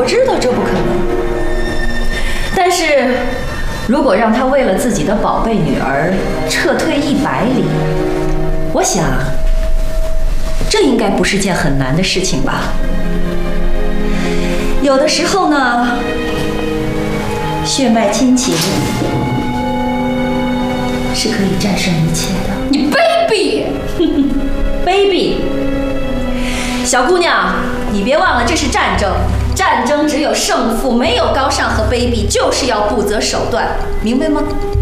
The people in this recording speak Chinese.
知道这不可能，但是如果让他为了自己的宝贝女儿撤退100里，我想这应该不是件很难的事情吧。有的时候呢，血脉亲情是可以战胜一切的。 你卑鄙！ 卑鄙！小姑娘，你别忘了这是战争，战争只有胜负，没有高尚和卑鄙，就是要不择手段，明白吗？